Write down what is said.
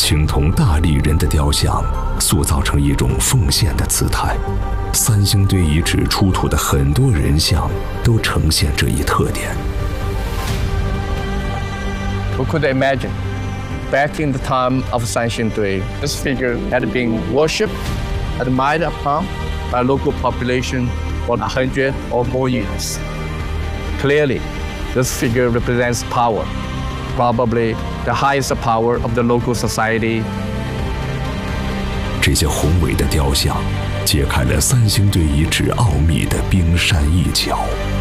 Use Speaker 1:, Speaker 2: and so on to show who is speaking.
Speaker 1: 青铜大力人的雕像塑造成一种奉献的姿态。三星堆遗址出土的很多人像都呈现这一特点。
Speaker 2: Who could imagine? Back in the time of Sanxingdui, this figure had been worshipped, admired upon by local population for 100 or more years. Clearly, this figure represents power, probably the highest power of the local society.
Speaker 1: 这些宏伟的雕像，揭开了三星堆遗址奥秘的冰山一角。